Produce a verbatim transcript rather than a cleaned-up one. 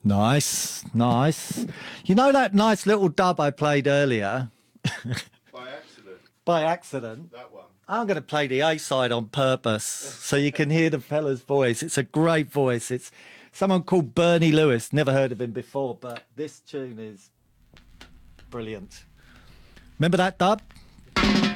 Nice, nice. You know that nice little dub I played earlier By accident, by accident? that one. I'm going to play the A side on purpose so you can hear the fella's voice. It's a great voice. It's someone called Bernie Lewis. Never heard of him before, but this tune is brilliant. Remember that dub?